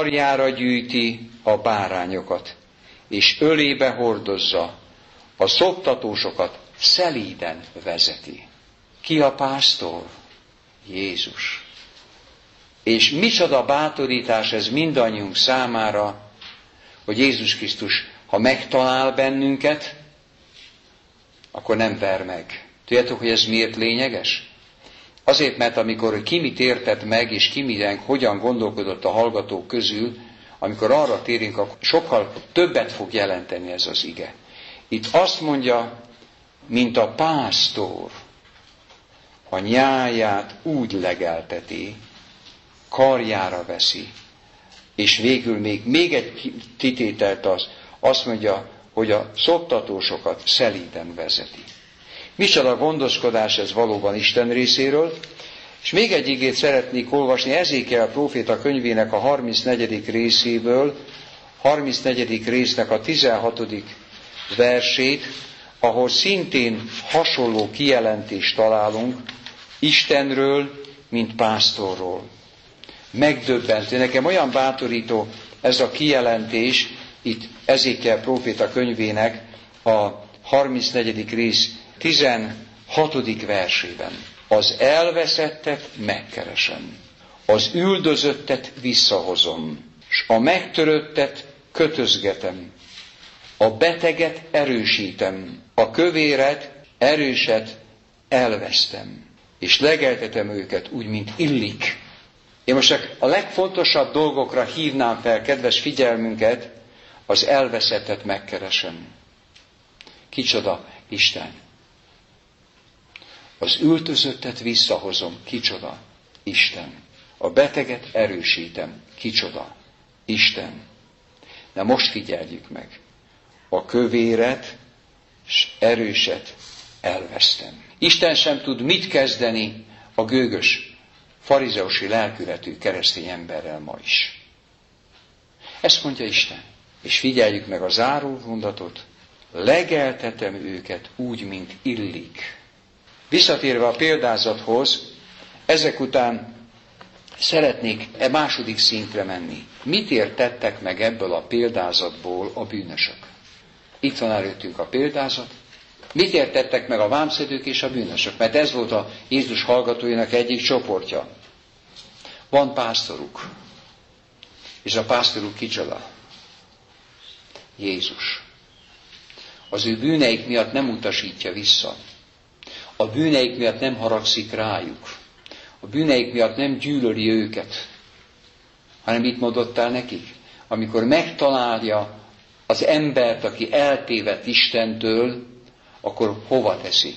karjára gyűjti a bárányokat, és ölébe hordozza, a szoptatósokat szelíden vezeti. Ki a pásztor? Jézus. És micsoda bátorítás ez mindannyiunk számára, hogy Jézus Krisztus, ha megtalál bennünket, akkor nem ver meg. Tudjátok, hogy ez miért lényeges? Azért, mert amikor ki mit értett meg, és ki miten, hogyan gondolkodott a hallgatók közül, amikor arra térünk, akkor sokkal többet fog jelenteni ez az ige. Itt azt mondja, mint a pásztor a nyáját úgy legelteti, karjára veszi, és végül még egy kitételt azt mondja, hogy a szoptatósokat szelíden vezeti. Micsoda gondoskodás ez valóban Isten részéről, és még egy igét szeretnék olvasni Ezékiel próféta könyvének a 34. részéből, 34. résznek a 16. versét, ahol szintén hasonló kijelentést találunk Istenről, mint pásztorról. Megdöbbentő. Nekem olyan bátorító ez a kijelentés, itt Ezékiel próféta könyvének a 34. rész 16. versében. Az elveszettet megkeresem, az üldözöttet visszahozom, s a megtöröttet kötözgetem, a beteget erősítem, a kövéret, erőset elvesztem, és legeltetem őket úgy, mint illik. Én most csak a legfontosabb dolgokra hívnám fel kedves figyelmünket, az elveszettet megkeresem. Kicsoda? Isten. Az üldözöttet visszahozom. Kicsoda? Isten. A beteget erősítem. Kicsoda? Isten. De most figyeljük meg. A kövéret és erőset elvesztem. Isten sem tud mit kezdeni a gőgös, farizeusi lelkületű keresztény emberrel ma is. Ezt mondja Isten. És figyeljük meg a záró mondatot. Legeltetem őket úgy, mint illik. Visszatérve a példázathoz, ezek után szeretnék második szintre menni. Mit értettek meg ebből a példázatból a bűnösök? Itt van előttünk a példázat. Mit értettek meg a vámszedők és a bűnösök? Mert ez volt a Jézus hallgatóinak egyik csoportja. Van pásztoruk. És a pásztoruk kicsoda? Jézus. Az ő bűneik miatt nem utasítja vissza. A bűneik miatt nem haragszik rájuk. A bűneik miatt nem gyűlöli őket. Hanem mit mondott el nekik? Amikor megtalálja az embert, aki eltévedt Istentől, akkor hova teszi?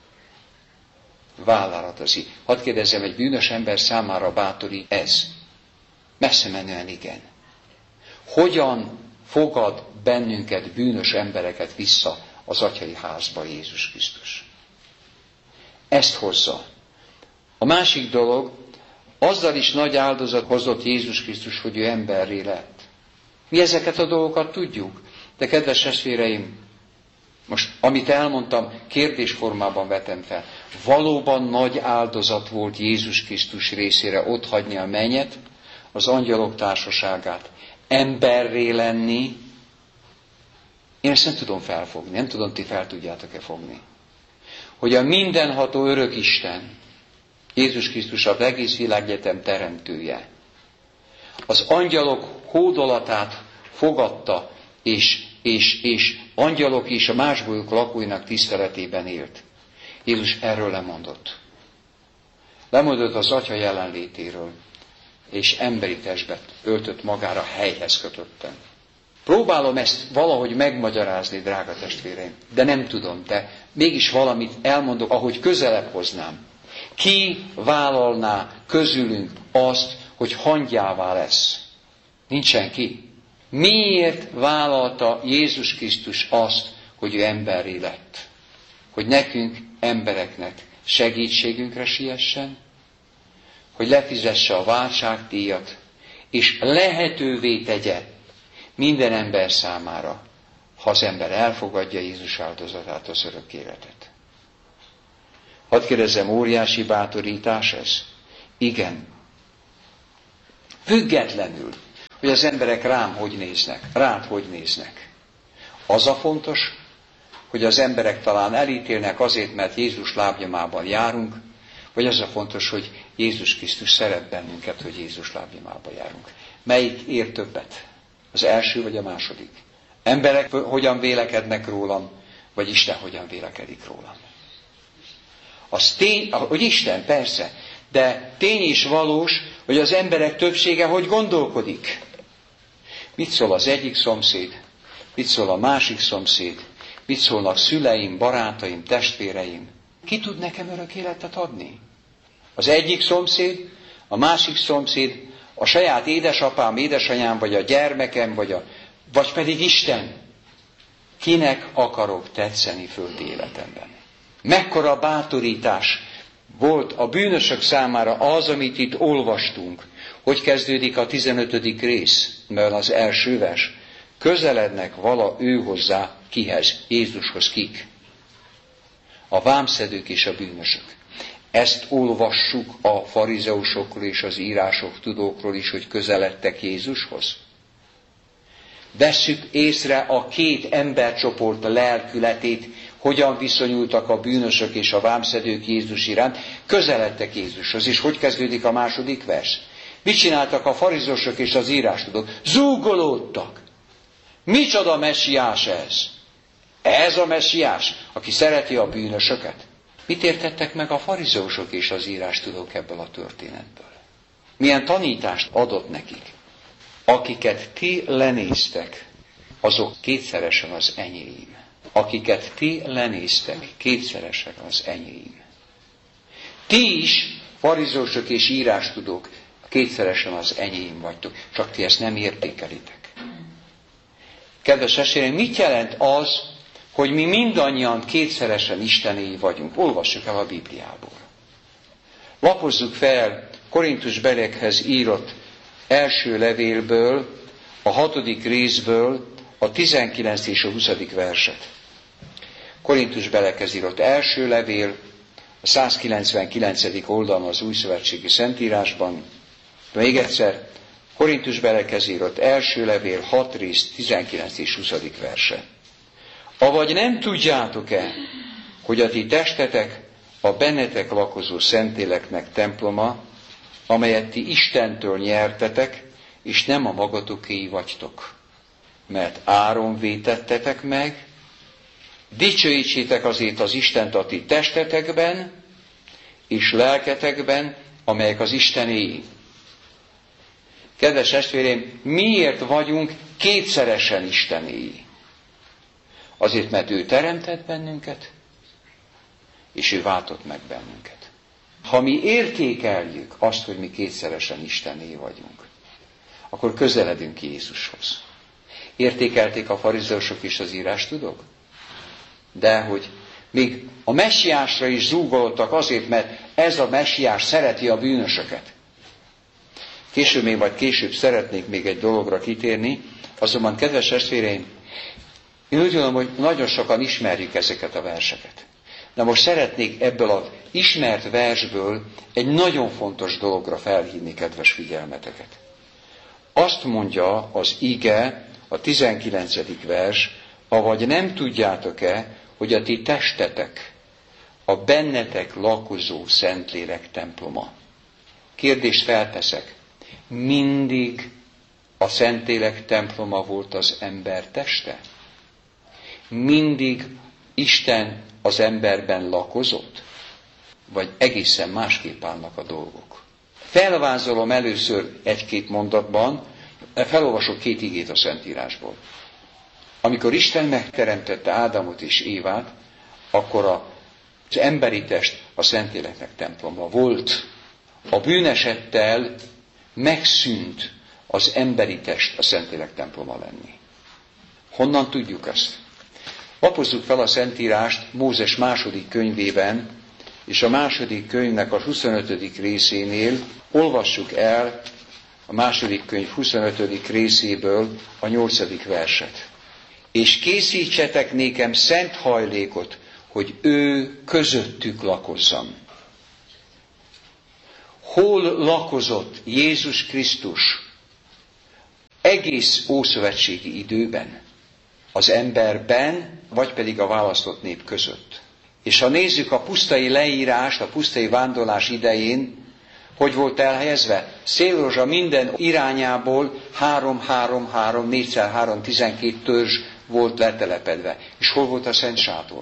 Vállára teszi. Hadd kérdezzem, egy bűnös ember számára bátorít ez? Messze menően igen. Hogyan fogad bennünket, bűnös embereket vissza az atyai házba Jézus Krisztus? Ezt hozza. A másik dolog, azzal is nagy áldozat hozott Jézus Krisztus, hogy ő emberré lett. Mi ezeket a dolgokat tudjuk, de kedves testvéreim, most amit elmondtam, kérdésformában vetem fel. Valóban nagy áldozat volt Jézus Krisztus részére otthagyni a mennyet, az angyalok társaságát, emberré lenni. Én ezt nem tudom felfogni, nem tudom, ti fel tudjátok-e fogni. Hogy a mindenható örök Isten, Jézus Krisztus az egész világegyetem teremtője, az angyalok hódolatát fogadta, és angyalok és a más bolygók lakóinak tiszteletében élt. Jézus erről lemondott. Lemondott az Atya jelenlétéről, és emberi testbe öltött magára, helyhez kötötten. Próbálom ezt valahogy megmagyarázni, drága testvéreim, de nem tudom, de mégis valamit elmondok, ahogy közelebb hoznám. Ki vállalná közülünk azt, hogy hangyává lesz? Nincs senki. Miért vállalta Jézus Krisztus azt, hogy ő emberré lett? Hogy nekünk, embereknek segítségünkre siessen, hogy lefizesse a váltságdíjat, és lehetővé tegye minden ember számára, ha az ember elfogadja Jézus áldozatát, az örök életet. Hadd kérdezzem, óriási bátorítás ez? Igen. Függetlenül, hogy az emberek rám hogy néznek, rád hogy néznek. Az a fontos, hogy az emberek talán elítélnek azért, mert Jézus lábnyomában járunk, vagy az a fontos, hogy Jézus Krisztus szeret bennünket, hogy Jézus lábnyomában járunk. Melyik ér többet? Az első vagy a második? Emberek hogyan vélekednek rólam, vagy Isten hogyan vélekedik rólam? Az tény, hogy Isten, persze, de tény is valós, hogy az emberek többsége hogy gondolkodik. Mit szól az egyik szomszéd? Mit szól a másik szomszéd? Mit szólnak szüleim, barátaim, testvéreim? Ki tud nekem örök életet adni? Az egyik szomszéd, a másik szomszéd, a saját édesapám, édesanyám, vagy a gyermekem, vagy pedig Isten. Kinek akarok tetszeni földi életemben? Mekkora bátorítás volt a bűnösök számára az, amit itt olvastunk. Hogy kezdődik a 15. rész? Mert az első vers. Közelednek vala ő hozzá, kihez? Jézushoz kik? A vámszedők és a bűnösök. Ezt olvassuk a farizeusokról és az írások tudókról is, hogy közeledtek Jézushoz. Vesszük észre a két embercsoport lelkületét, hogyan viszonyultak a bűnösök és a vámszedők Jézus iránt, közeledtek Jézushoz. És hogy kezdődik a második vers? Mit csináltak a farizeusok és az írástudók? Zúgolódtak. Micsoda messiás ez? Ez a messiás, aki szereti a bűnösöket? Mit értettek meg a farizeusok és az írástudók ebből a történetből? Milyen tanítást adott nekik? Akiket ti lenéztek, azok kétszeresen az enyém. Akiket ti lenéztek, kétszeresen az enyém. Ti is, farizeusok és írástudók, kétszeresen az enyém vagytok, csak ti ezt nem értékelitek. Kedves testvéreim, mit jelent az, hogy mi mindannyian kétszeresen Istenéi vagyunk? Olvassuk el a Bibliából. Lapozzuk fel Korintusbeliekhez írott első levélből, a 6. részből a 19. és a 20. verset. Korintusbeliekhez írott első levél, a 199. oldalon az Újszövetségi Szentírásban. Még egyszer, Korintusbeliekhez írott első levél, 6 rész, 19 és 20. verse. Avagy nem tudjátok-e, hogy a ti testetek a bennetek lakozó Szentléleknek temploma, amelyet ti Istentől nyertetek, és nem a magatokéi vagytok. Mert áron vétettetek meg, dicsőítsétek azért az Istent a ti testetekben, és lelketekben, amelyek az Istenéi. Kedves testvéreim, miért vagyunk kétszeresen Istenéi? Azért, mert ő teremtett bennünket, és ő váltott meg bennünket. Ha mi értékeljük azt, hogy mi kétszeresen Istené vagyunk, akkor közeledünk Jézushoz. Értékelték a farizeusok és az írástudók? De hogy még a messiásra is zúgoltak azért, mert ez a messiás szereti a bűnösöket. Később szeretnék még egy dologra kitérni, azonban, kedves testvéreim, én úgy gondolom, hogy nagyon sokan ismerjük ezeket a verseket. De most szeretnék ebből az ismert versből egy nagyon fontos dologra felhívni kedves figyelmeteket. Azt mondja az ige, a 19. vers, avagy nem tudjátok-e, hogy a ti testetek, a bennetek lakozó Szentlélek temploma. Kérdést felteszek. Mindig a Szentlélek temploma volt az ember teste? Mindig Isten az emberben lakozott? Vagy egészen másképp állnak a dolgok? Felvázolom először egy-két mondatban, felolvasok 2 igét a Szentírásból. Amikor Isten megteremtette Ádámot és Évát, akkor az emberi test a Szentléleknek temploma volt. A bűnesettel megszűnt az emberi test a Szentlélek temploma lenni. Honnan tudjuk ezt? Lapozzuk fel a Szentírást Mózes 2. könyvében, és a 2. könyvnek a 25. részénél olvassuk el a 2. könyv 25. részéből a 8. verset. És készítsetek nékem szent hajlékot, hogy ő közöttük lakozzam. Hol lakozott Jézus Krisztus egész ószövetségi időben, az emberben, vagy pedig a választott nép között. És ha nézzük a pusztai leírást, a pusztai vándorlás idején, hogy volt elhelyezve? Szélrózsa minden irányából 3-3-3, 4x3, 12 törzs volt letelepedve. És hol volt a Szent Sátor?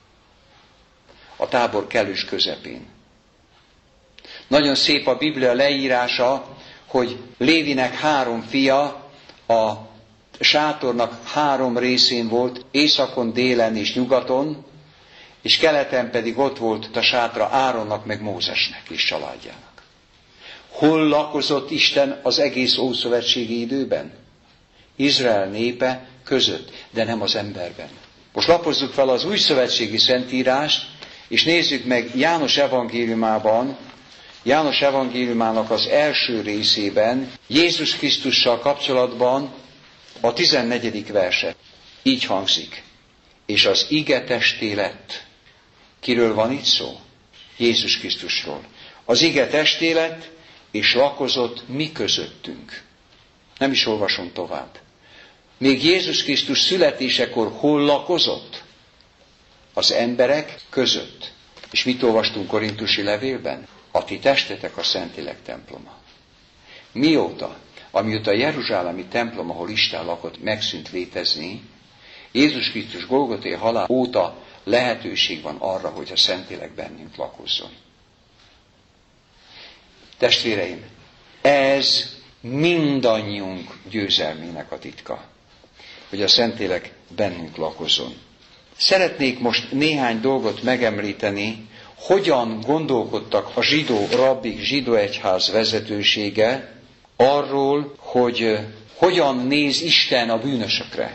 A tábor kellős közepén. Nagyon szép a Biblia leírása, hogy Lévinek 3 fia a sátornak 3 részén volt, északon, délen és nyugaton, és keleten pedig ott volt a sátra Áronnak meg Mózesnek és családjának. Hol lakozott Isten az egész ószövetségi időben? Izrael népe között, de nem az emberben. Most lapozzuk fel az újszövetségi szentírást, és nézzük meg János evangéliumában, János evangéliumának az első részében, Jézus Krisztussal kapcsolatban a 14. verset. Így hangzik. És az ige testé lett. Kiről van itt szó? Jézus Krisztusról. Az ige testé lett, és lakozott mi közöttünk. Nem is olvasom tovább. Még Jézus Krisztus születésekor hol lakozott? Az emberek között. És mit olvastunk Korintusi levélben? A ti testetek a Szentlélek temploma. Mióta? Amióta a jeruzsálemi templom, ahol Isten lakott, megszűnt létezni, Jézus Krisztus Golgothai halál óta lehetőség van arra, hogy a Szentlélek bennünk lakozzon. Testvéreim, ez mindannyiunk győzelmének a titka, hogy a Szentlélek bennünk lakozzon. Szeretnék most néhány dolgot megemlíteni, hogyan gondolkodtak a zsidó rabbik, zsidó egyház vezetősége arról, hogy hogyan néz Isten a bűnösökre.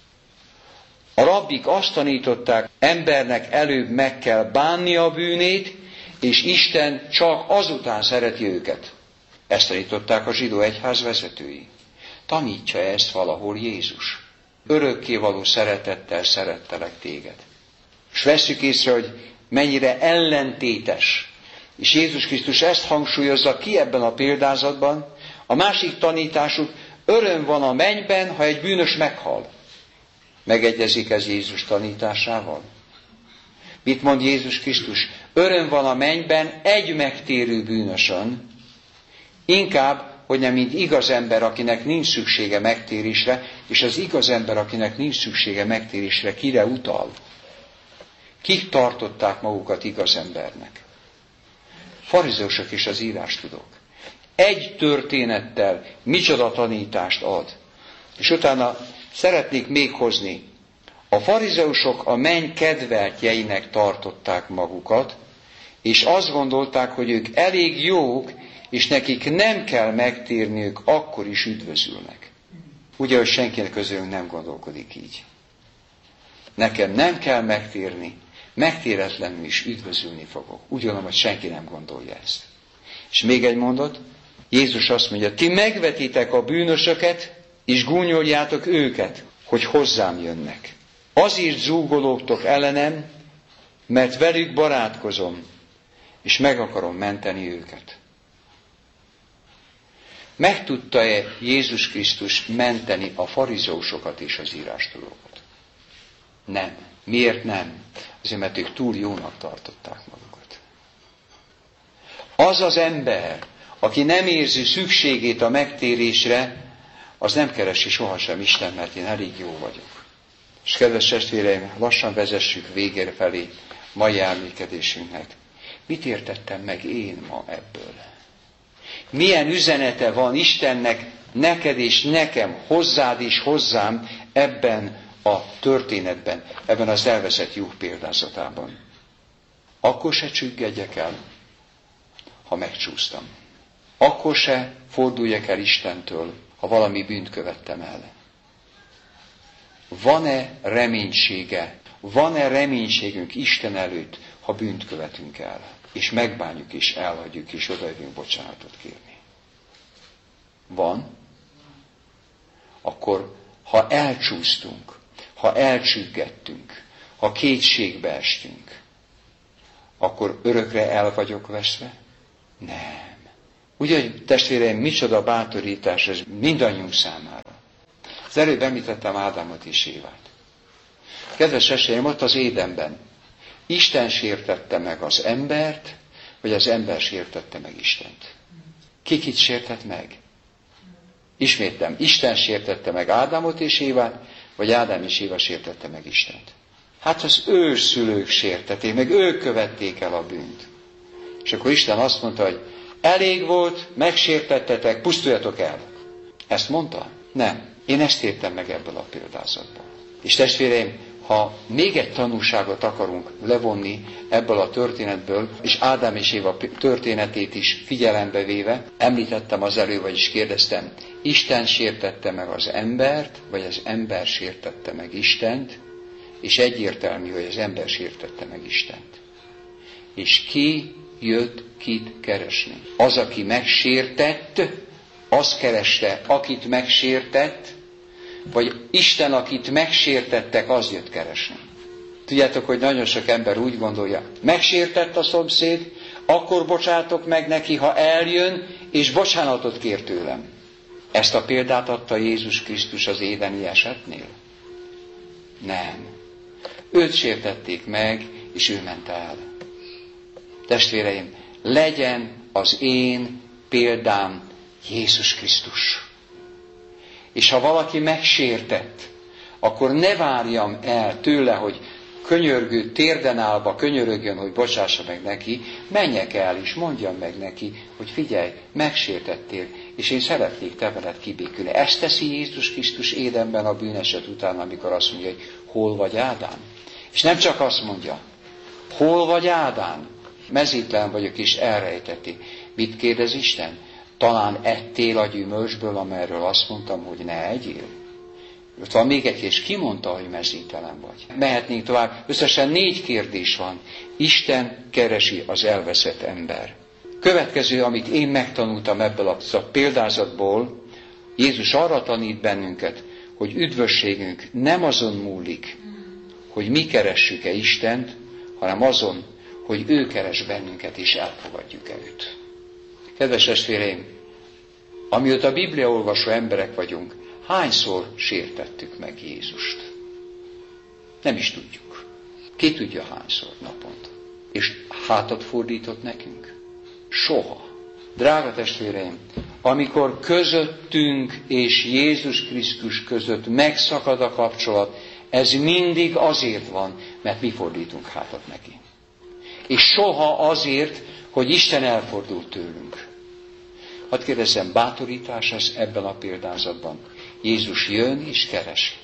A rabbik azt tanították, embernek előbb meg kell bánni a bűnét, és Isten csak azután szereti őket. Ezt tanították a zsidó egyház vezetői. Tanítsa ezt valahol Jézus. Örökkévaló szeretettel szerettelek téged. És vesszük észre, hogy mennyire ellentétes. És Jézus Krisztus ezt hangsúlyozza ki ebben a példázatban. A másik tanításuk, öröm van a mennyben, ha egy bűnös meghal. Megegyezik ez Jézus tanításával? Mit mond Jézus Krisztus? Öröm van a mennyben egy megtérő bűnösön, inkább, hogy nem mint igaz ember, akinek nincs szüksége megtérésre, és az igaz ember, akinek nincs szüksége megtérésre, kire utal? Kik tartották magukat igaz embernek? Farizeusok és az írástudók. Egy történettel micsoda tanítást ad. És utána szeretnék még hozni. A farizeusok a menny kedveltjeinek tartották magukat, és azt gondolták, hogy ők elég jók, és nekik nem kell megtérniük, akkor is üdvözülnek. Ugye, hogy senkinek közülünk nem gondolkodik így. Nekem nem kell megtérni, megtéretlenül is üdvözülni fogok. Úgy gondolom, hogy senki nem gondolja ezt. És még egy mondat, Jézus azt mondja, ti megvetitek a bűnösöket, és gúnyoljátok őket, hogy hozzám jönnek. Azért zúgolódtok ellenem, mert velük barátkozom, és meg akarom menteni őket. Meg tudta-e Jézus Krisztus menteni a farizeusokat és az írástudókat? Nem. Miért nem? Azért, mert ők túl jónak tartották magukat. Az az ember, aki nem érzi szükségét a megtérésre, az nem keresi sohasem Isten, mert én elég jó vagyok. És kedves testvéreim, lassan vezessük végére felé mai emlékezésünknek. Mit értettem meg én ma ebből? Milyen üzenete van Istennek, neked és nekem, hozzád és hozzám ebben a történetben, ebben az elveszett juh példázatában? Akkor se csüggedjek el, ha megcsúsztam. Akkor se forduljak el Istentől, ha valami bűnt követtem el. Van-e reménysége, van-e reménységünk Isten előtt, ha bűnt követünk el, és megbánjuk, és elhagyjuk, és odajövünk bocsánatot kérni? Van? Akkor, ha elcsúsztunk, ha elcsüggettünk, ha kétségbe estünk, akkor örökre el vagyok veszve? Nem. Ugye, testvéreim, micsoda bátorítás ez mindannyiunk számára. Az előbb említettem Ádámot és Évát. Kedves testvéreim, ott az Édenben Isten sértette meg az embert, vagy az ember sértette meg Istent? Ki kit sértett meg? Ismétlem, Isten sértette meg Ádámot és Évát, vagy Ádám és Éva sértette meg Istent? Hát az őszülők sértették, meg ők követték el a bűnt. És akkor Isten azt mondta, hogy elég volt, megsértettetek, pusztuljatok el. Ezt mondta? Nem. Én ezt értem meg ebből a példázatból. És testvéreim, ha még egy tanulságot akarunk levonni ebből a történetből, és Ádám és Éva történetét is figyelembe véve, említettem az előbb, vagyis kérdeztem, Isten sértette meg az embert, vagy az ember sértette meg Istent, és egyértelmű, hogy az ember sértette meg Istent. És ki jött kit keresni? Az, aki megsértett, az kereste, akit megsértett, vagy Isten, akit megsértettek, az jött keresni. Tudjátok, hogy nagyon sok ember úgy gondolja, megsértett a szomszéd, akkor bocsátok meg neki, ha eljön, és bocsánatot kér tőlem. Ezt a példát adta Jézus Krisztus az édeni esetnél? Nem. Őt sértették meg, és ő ment el. Testvéreim, legyen az én példám Jézus Krisztus. És ha valaki megsértett, akkor ne várjam el tőle, hogy könyörgő, térden állva könyörögjön, hogy bocsássa meg neki, menjek el és mondjam meg neki, hogy figyelj, megsértettél, és én szeretnék te veled kibékülni. Ezt teszi Jézus Krisztus Édenben a bűneset után, amikor azt mondja, hogy hol vagy Ádám? És nem csak azt mondja, hol vagy Ádám? Mezítlen vagyok, és elrejteti. Mit kérdez Isten? Talán ettél a gyümölcsből, amerről azt mondtam, hogy ne egyél? Ott van még egy, és ki mondta, hogy mezítelen vagy? Mehetnénk tovább. Összesen 4 kérdés van. Isten keresi az elveszett ember. Következő, amit én megtanultam ebből a példázatból, Jézus arra tanít bennünket, hogy üdvösségünk nem azon múlik, hogy mi keressük-e Istent, hanem azon, hogy ő keres bennünket, és elfogadjuk-e őt. Kedves testvéreim, amióta bibliaolvasó emberek vagyunk, hányszor sértettük meg Jézust? Nem is tudjuk. Ki tudja hányszor naponta? És hátat fordított nekünk? Soha. Drága testvéreim, amikor közöttünk és Jézus Krisztus között megszakad a kapcsolat, ez mindig azért van, mert mi fordítunk hátat neki. És soha azért, hogy Isten elfordult tőlünk. Hadd kérdezzem, bátorítás ez ebben a példázatban. Jézus jön és keres.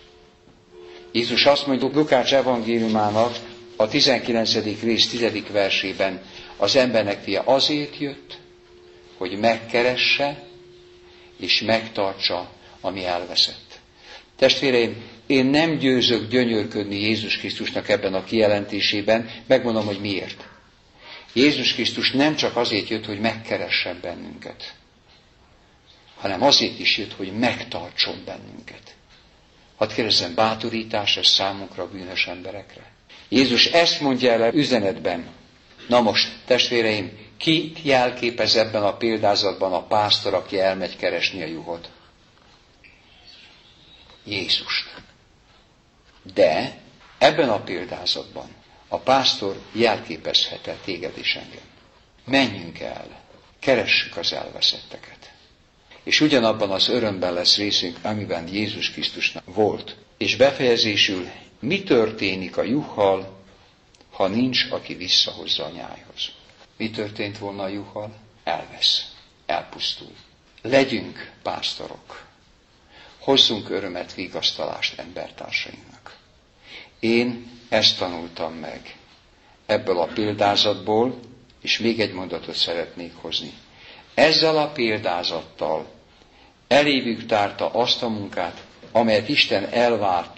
Jézus azt mondja Lukács evangéliumának a 19. rész 10. versében, az embernek fia azért jött, hogy megkeresse és megtartsa, ami elveszett. Testvéreim, én nem győzök gyönyörködni Jézus Krisztusnak ebben a kijelentésében, megmondom, hogy miért. Jézus Krisztus nem csak azért jött, hogy megkeressen bennünket, hanem azért is jött, hogy megtartson bennünket. Hadd kérdezzem, bátorítás ez számunkra, bűnös emberekre? Jézus ezt mondja el üzenetben. Na most, testvéreim, ki jelképez ebben a példázatban a pásztor, aki elmegy keresni a juhot? Jézust. De ebben a példázatban a pásztor jelképezhet-e téged és engem? Menjünk el, keressük az elveszetteket. És ugyanabban az örömben lesz részünk, amiben Jézus Krisztusnak volt. És befejezésül, mi történik a juhal, ha nincs, aki visszahozza a nyájhoz? Mi történt volna a juhal? Elvesz, elpusztul. Legyünk pásztorok. Hozzunk örömet, vigasztalást embertársainknak. Én ezt tanultam meg ebből a példázatból, és még egy mondatot szeretnék hozni. Ezzel a példázattal elévük tárta azt a munkát, amelyet Isten elvár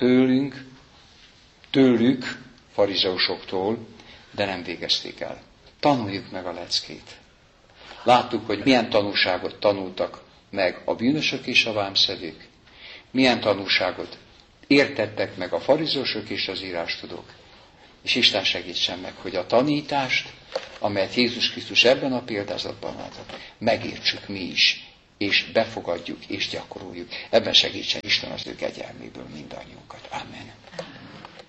tőlük, farizeusoktól, de nem végezték el. Tanuljuk meg a leckét. Láttuk, hogy milyen tanúságot tanultak meg a bűnösök és a vámszedők, milyen tanúságot értettek meg a farizeusok és az írástudók. És Isten segítsen meg, hogy a tanítást, amelyet Jézus Krisztus ebben a példázatban adott, megértsük mi is, és befogadjuk, és gyakoroljuk. Ebben segítsen Isten az ő kegyelméből mindannyiunkat. Amen.